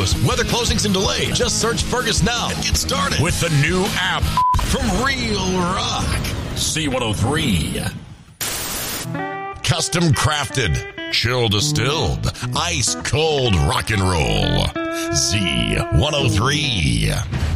shows, weather closings and delays. Just search Fergus now and get started with the new app from Real Rock. C103. Custom crafted, chill distilled, ice cold rock and roll. Z103.